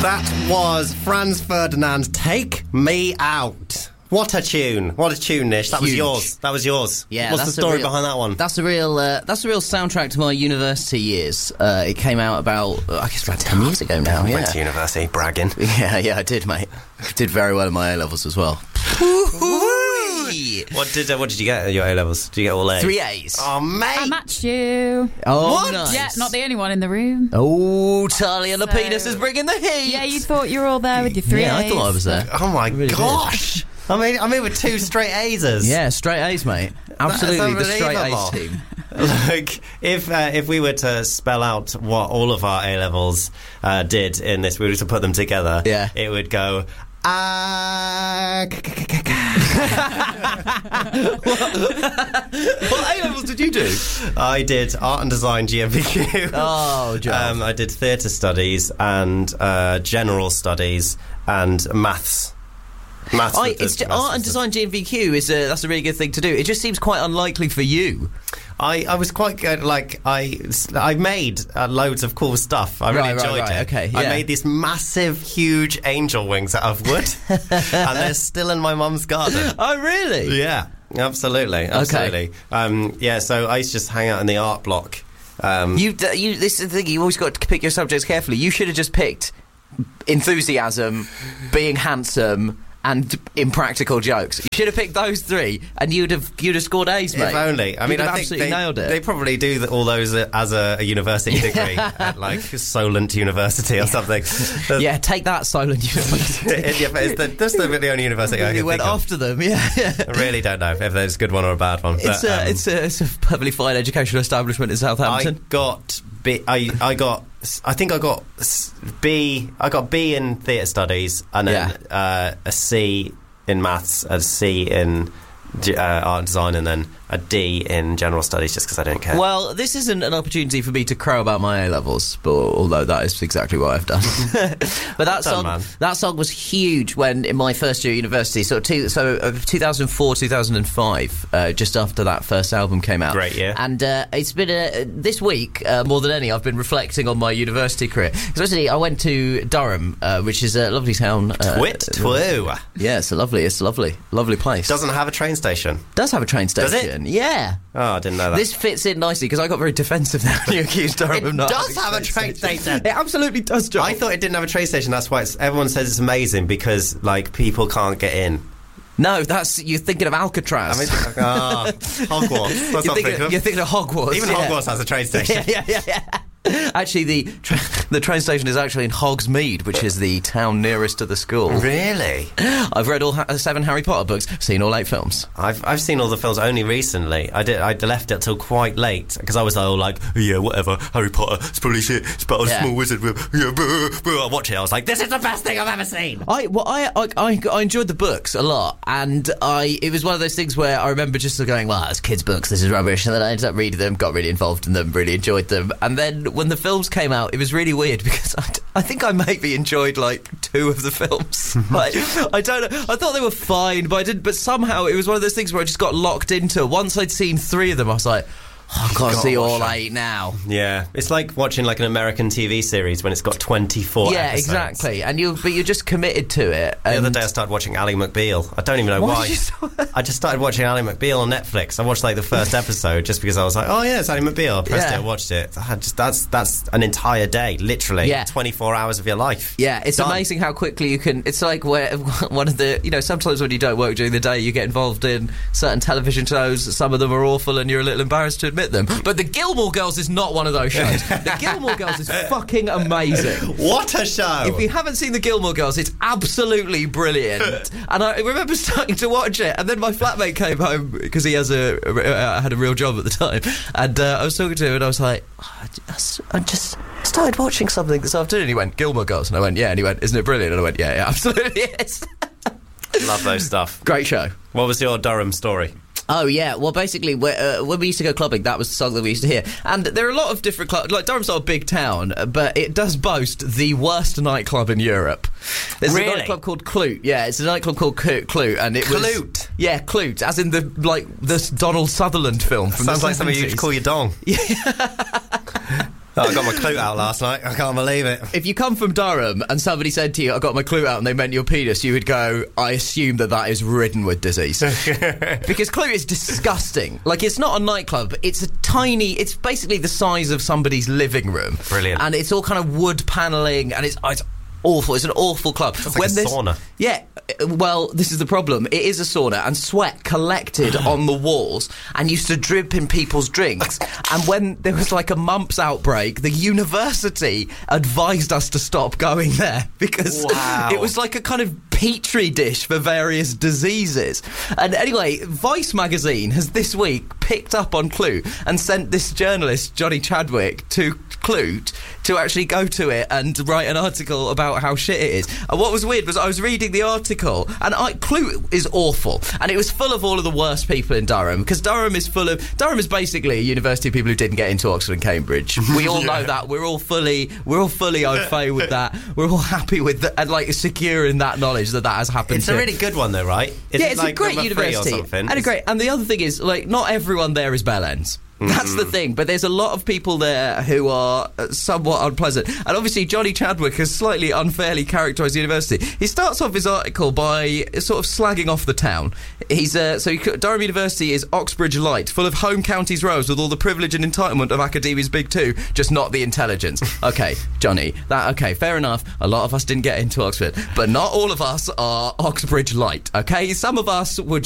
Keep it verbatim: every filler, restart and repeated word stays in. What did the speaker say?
That was Franz Ferdinand, Take Me Out. What a tune. What a tune, Nish. That Huge. was yours. That was yours. Yeah, What's that's the story real, behind that one? That's a real uh, That's a real soundtrack to my university years. Uh, it came out about, uh, I guess about ten years ago now, yeah. Went to university, bragging. Yeah, yeah, I did, mate. Did very well in my A-levels as well. What did uh, what did you get at your A-levels? Did you get all A's? Three A's. Oh, mate. I matched you. Oh, what? Nice. Yeah, not the only one in the room. Oh, Talia So- Lapidus is bringing the heat. Yeah, you thought you were all there with your three Yeah, I A's. thought I was there. Oh, my really gosh. Did. I mean, I'm in with two straight A's. Yeah, straight A's, mate. Absolutely, the straight A's team. Like, if uh, if we were to spell out what all of our A-levels uh, did in this, we were to put them together, yeah. it would go... Uh, what A-levels did you do? I did art and design G M V Q. Oh, John. Um, I did theatre studies and uh, general studies and maths. Maths. I, with the- it's, maths art with and the- design G M V Q is a, that's a really good thing to do. It just seems quite unlikely for you. I, I was quite good. Like I, I made uh, loads of cool stuff. I really Right, right, enjoyed right, it. okay, I yeah. made these massive, huge angel wings out of wood, and they're still in my mum's garden. Oh, really? Yeah, absolutely, absolutely. Okay. Um, yeah, so I used to just hang out in the art block. Um, You, you. This is the thing. You always got to pick your subjects carefully. You should have just picked enthusiasm, being handsome, and impractical jokes. You should have picked those three, and you'd have you'd have scored A's, mate. If only. I mean, you'd have I think absolutely they, nailed it. They probably do the, all those as a, a university degree at like Solent University or something. Yeah, take that, Solent University. yeah, but it's the, that's the, the only university I can You went think of. after them, yeah. yeah. I really don't know if there's a good one or a bad one. It's, but, a, um, it's, a, it's a perfectly fine educational establishment in Southampton. I got B. I I got. I think I got B. I got B in theatre studies, and then Yeah. uh, a C in maths, a C in uh, art and design, and then a D in general studies, just because I don't care. Well, this isn't an opportunity for me to crow about my A-levels, but although that is exactly what I've done. But that Done, song, man. that song was huge when in my first year at university. So, two, so uh, two thousand four, two thousand five, uh, just after that first album came out. Great year. And uh, it's been a, this week uh, more than any, I've been reflecting on my university career. Especially, I went to Durham, uh, which is a lovely town. Uh, Twit twoo. Yeah, it's a lovely, it's a lovely, lovely place. Doesn't have a train station. Does have a train station. Does it? Yeah. Oh, I didn't know that. This fits in nicely because I got very defensive now. You accused Durham It of not does having have a train station. It absolutely does, John. I thought it didn't have a train station. That's why it's, everyone says it's amazing, because like people can't get in. No, that's you're thinking of Alcatraz. I mean, ah, Hogwarts. That's you're, what I'm thinking, thinking of. you're thinking of Hogwarts. Even yeah. Hogwarts has a train station. Yeah, yeah, yeah, yeah. Actually, the tra- the train station is actually in Hogsmeade, which is the town nearest to the school. Really? I've read all ha- seven Harry Potter books, seen all eight films. I've I've seen all the films only recently. I did. I left it till quite late because I was all like, yeah, whatever. Harry Potter, it's probably shit. It's about a Yeah. small wizard. With, yeah, blah, blah. I watch it. I was like, this is the best thing I've ever seen. I well, I, I I I enjoyed the books a lot, and I it was one of those things where I remember just sort of going, well, it's kids' books, this is rubbish, and then I ended up reading them, got really involved in them, really enjoyed them, and then when the films came out, it was really weird because I, I think I maybe enjoyed like two of the films. Like, I don't know, I thought they were fine, but I didn't. But somehow it was one of those things where I just got locked into. Once I'd seen three of them, I was like, oh, I've got to see all eight now. Yeah, it's like watching like an American T V series when it's got twenty-four Yeah, episodes. exactly. And you, but you're just committed to it. The other and- day I started watching Ally McBeal. I don't even know Why why. did you start- I just started watching Ally McBeal on Netflix. I watched like the first episode just because I was like, oh yeah, it's Ally McBeal. I pressed Yeah. it, I watched it. I just, that's that's an entire day, literally. Yeah. twenty-four hours of your life. Yeah, it's Done. amazing how quickly you can. It's like where one of the, you know, sometimes when you don't work during the day, you get involved in certain television shows. Some of them are awful, and you're a little embarrassed to admit them. But the Gilmore Girls is not one of those shows. The Gilmore Girls is fucking amazing. What a show! If you haven't seen the Gilmore Girls, it's absolutely brilliant. And I remember starting to watch it, and then my flatmate came home because he has a, a had a real job at the time, and uh, I was talking to him, and I was like, oh, I just, I just started watching something this afternoon. And he went, Gilmore Girls, and I went, yeah. And he went, isn't it brilliant? And I went, yeah, yeah, absolutely is. Love those stuff. Great show. What was your Durham story? Oh, yeah. Well, basically, uh, when we used to go clubbing, that was the song that we used to hear. And there are a lot of different clubs. Like, Durham's not a big town, but it does boast the worst nightclub in Europe. There's Really? a nightclub called Clute. Yeah, it's a nightclub called Clute. And it was... Clute? Yeah, Clute. As in the, like, the Donald Sutherland film from Sounds the like something seventies. you'd call your dong. Oh, I got my clue out last night. I can't believe it. If you come from Durham and somebody said to you, I got my clue out and they meant your penis, you would go, I assume that that is ridden with disease. Because Clue is disgusting. Like, it's not a nightclub. It's a tiny, it's basically the size of somebody's living room. Brilliant. And it's all kind of wood panelling and it's, it's awful. It's an awful club. It's like a there's- sauna. Yeah. Well, this is the problem. It is a sauna, and sweat collected on the walls and used to drip in people's drinks. And when there was like a mumps outbreak, the university advised us to stop going there because Wow. it was like a kind of petri dish for various diseases. And anyway, Vice magazine has this week picked up on Clue and sent this journalist, Johnny Chadwick, to Clue t- to actually go to it and write an article about how shit it is. And what was weird was I was reading the article and I, Clue is awful, and it was full of all of the worst people in Durham, because Durham is full of Durham is basically a university of people who didn't get into Oxford and Cambridge. We all Yeah. know that. We're all fully we're all fully au fait with that. We're all happy with that and like secure in that knowledge that that has happened. It's to a really good one, though, right? Is yeah, it it's like a great number three or university something? and a great. And the other thing is, like, not everyone there is Bell Ends. That's the thing, but there's a lot of people there who are uh, somewhat unpleasant. And obviously Johnny Chadwick has slightly unfairly characterised the university. He starts off his article by sort of slagging off the town. He's uh, so he, Durham University is Oxbridge Light, full of home counties rows with all the privilege and entitlement of academia's big two, just not the intelligence. Okay, Johnny, that okay, fair enough. A lot of us didn't get into Oxford, but not all of us are Oxbridge Light, okay? Some of us were